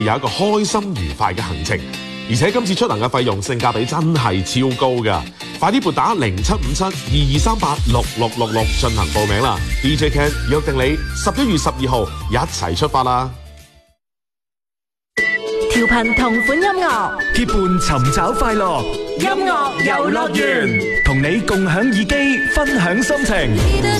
有一個開心愉快嘅行程。而且今次出行嘅費用性價比真係超高㗎，快啲撥打075722386666進行報名啦 ！DJ Ken 約定你11月12號一齊出發啦！ 調頻同款音樂， 結伴尋找快樂， 音樂遊樂園， 同你共享耳機，分享心情。